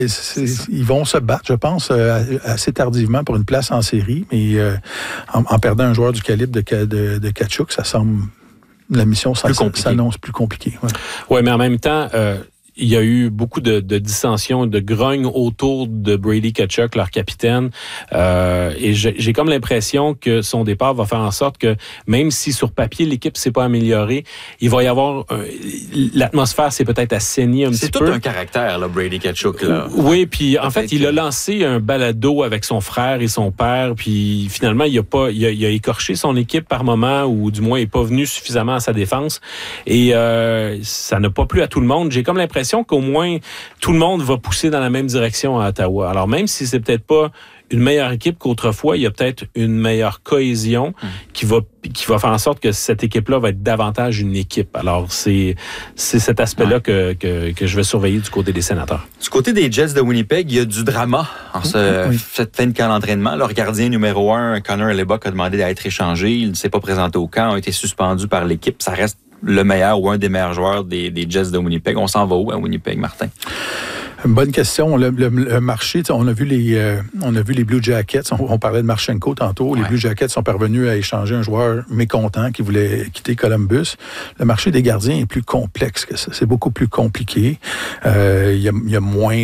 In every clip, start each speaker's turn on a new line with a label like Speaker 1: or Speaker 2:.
Speaker 1: Ils vont se battre, je pense, assez tardivement pour une place en série, mais en perdant un joueur du calibre de Tkachuk, ça semble... La mission s'annonce plus compliquée.
Speaker 2: Oui, mais en même temps... il y a eu beaucoup de dissensions, de grognes autour de Brady Tkachuk, leur capitaine. Et j'ai comme l'impression que son départ va faire en sorte que, même si sur papier, l'équipe s'est pas améliorée, il va y avoir... l'atmosphère s'est peut-être assainie un petit peu.
Speaker 3: C'est tout un caractère, là, Brady Tkachuk. Là.
Speaker 2: Oui, puis en fait, il a lancé un balado avec son frère et son père, puis finalement, il a écorché son équipe par moment, ou du moins, il n'est pas venu suffisamment à sa défense. Et ça n'a pas plu à tout le monde. J'ai comme l'impression qu'au moins tout le monde va pousser dans la même direction à Ottawa. Alors même si c'est peut-être pas une meilleure équipe qu'autrefois, il y a peut-être une meilleure cohésion qui va faire en sorte que cette équipe-là va être davantage une équipe. Alors c'est cet aspect-là que je vais surveiller du côté des Sénateurs.
Speaker 3: Du côté des Jets de Winnipeg, il y a du drama en cette fin de camp d'entraînement. Leur gardien numéro 1, Connor Hellebuyck, a demandé d'être échangé. Il ne s'est pas présenté au camp, a été suspendu par l'équipe. Ça reste le meilleur ou un des meilleurs joueurs des Jets de Winnipeg. On s'en va où à Winnipeg, Martin?
Speaker 1: Bonne question. Le marché, on a vu les Blue Jackets. On parlait de Marchenko tantôt. Les Blue Jackets sont parvenus à échanger un joueur mécontent qui voulait quitter Columbus. Le marché des gardiens est plus complexe que ça. C'est beaucoup plus compliqué. Il y a moins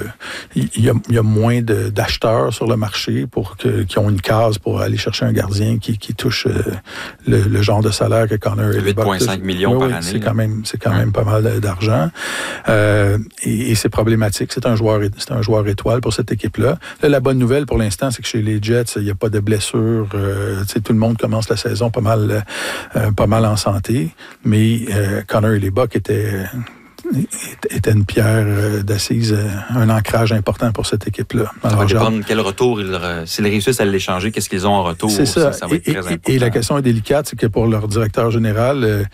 Speaker 1: d'acheteurs sur le marché qui ont une case pour aller chercher un gardien qui touche le genre de salaire que Connor Hellebuyck.
Speaker 3: 8,5 millions par année.
Speaker 1: C'est quand même pas mal d'argent. Et c'est problématique. C'est un joueur étoile pour cette équipe-là. Là, la bonne nouvelle pour l'instant, c'est que chez les Jets, il n'y a pas de blessures. Tout le monde commence la saison pas mal en santé. Mais Connor Hellebuyck était une pierre d'assise, un ancrage important pour cette équipe-là.
Speaker 3: Alors, quel retour, s'ils réussissent à l'échanger, qu'est-ce qu'ils ont en retour?
Speaker 1: C'est ça.
Speaker 3: Ça va être très important.
Speaker 1: Et la question est délicate, c'est que pour leur directeur général,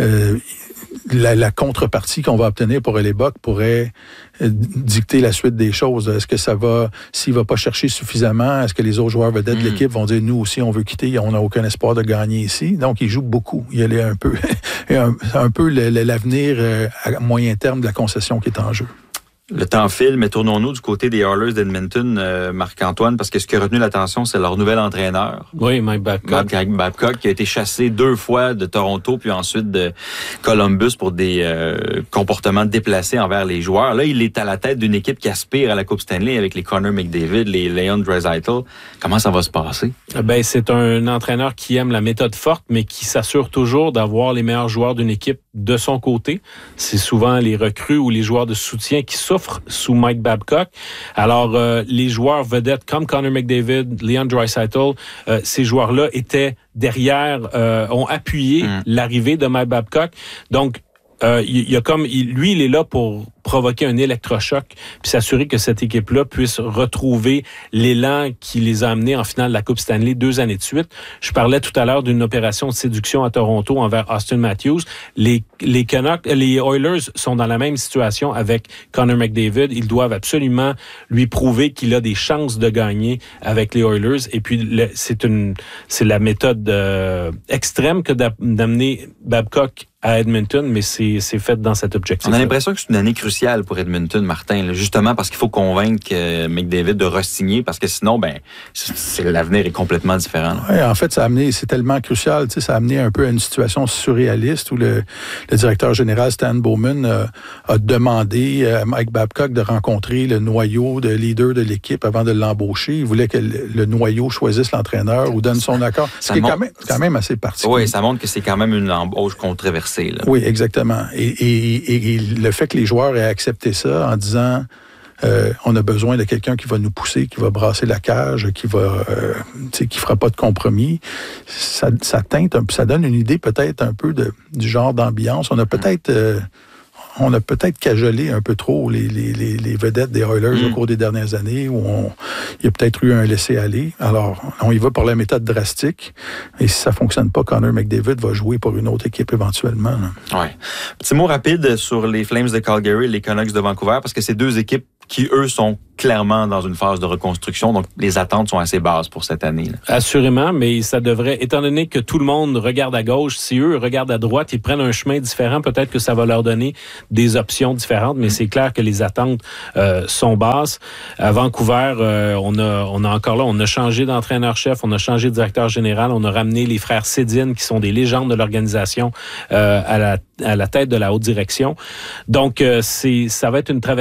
Speaker 1: la contrepartie qu'on va obtenir pour Hellebuyck pourrait dicter la suite des choses. Est-ce que s'il va pas chercher suffisamment, est-ce que les autres joueurs vedettes de l'équipe vont dire, nous aussi, on veut quitter, on n'a aucun espoir de gagner ici. Donc, il joue beaucoup. Il y a un peu l'avenir à moyen terme de la concession qui est en jeu.
Speaker 3: Le temps file, mais tournons-nous du côté des Oilers d'Edmonton, Marc-Antoine, parce que ce qui a retenu l'attention, c'est leur nouvel entraîneur.
Speaker 2: Oui, Mike Babcock.
Speaker 3: Mike Babcock, qui a été chassé 2 fois de Toronto, puis ensuite de Columbus pour des comportements déplacés envers les joueurs. Là, il est à la tête d'une équipe qui aspire à la Coupe Stanley avec les Connor McDavid, les Leon Draisaitl. Comment ça va se passer?
Speaker 2: Ben, c'est un entraîneur qui aime la méthode forte, mais qui s'assure toujours d'avoir les meilleurs joueurs d'une équipe de son côté. C'est souvent les recrues ou les joueurs de soutien qui souffrent sous Mike Babcock. Alors, les joueurs vedettes comme Connor McDavid, Leon Draisaitl, ces joueurs-là étaient derrière, ont appuyé l'arrivée de Mike Babcock. Donc, il est là pour provoquer un électrochoc puis s'assurer que cette équipe-là puisse retrouver l'élan qui les a amenés en finale de la Coupe Stanley 2 années de suite. Je parlais tout à l'heure d'une opération de séduction à Toronto envers Austin Matthews. Les Oilers sont dans la même situation avec Connor McDavid. Ils doivent absolument lui prouver qu'il a des chances de gagner avec les Oilers. Et puis, c'est la méthode extrême que d'amener Babcock à Edmonton, mais c'est fait dans cet objectif.
Speaker 3: On a l'impression que c'est une année cruciale pour Edmonton, Martin, là, justement parce qu'il faut convaincre McDavid de re-signer, parce que sinon, l'avenir est complètement différent.
Speaker 1: Oui, en fait, c'est tellement crucial, ça a amené un peu à une situation surréaliste où le directeur général Stan Bowman a demandé à Mike Babcock de rencontrer le noyau de leader de l'équipe avant de l'embaucher. Il voulait que le noyau choisisse l'entraîneur ou donne son accord. C'est quand même assez particulier.
Speaker 3: Oui, ça montre que c'est quand même une embauche controversée. Là.
Speaker 1: Oui, exactement. Et le fait que les joueurs aient accepté ça en disant on a besoin de quelqu'un qui va nous pousser, qui va brasser la cage, qui fera pas de compromis, ça teinte, ça donne une idée peut-être un peu du genre d'ambiance. On a peut-être cajolé un peu trop les vedettes des Oilers au cours des dernières années où il y a peut-être eu un laisser-aller. Alors, on y va par la méthode drastique. Et si ça fonctionne pas, Connor McDavid va jouer pour une autre équipe éventuellement.
Speaker 3: Oui. Petit mot rapide sur les Flames de Calgary et les Canucks de Vancouver, parce que c'est 2 équipes qui, eux, sont clairement dans une phase de reconstruction, donc les attentes sont assez basses pour cette année. Là.
Speaker 2: Assurément, mais ça devrait, étant donné que tout le monde regarde à gauche, si eux regardent à droite, ils prennent un chemin différent, peut-être que ça va leur donner des options différentes, mais c'est clair que les attentes sont basses. À Vancouver, on a changé d'entraîneur-chef, on a changé de directeur général, on a ramené les frères Sedin, qui sont des légendes de l'organisation, à la tête de la haute direction. Donc, ça va être une traversée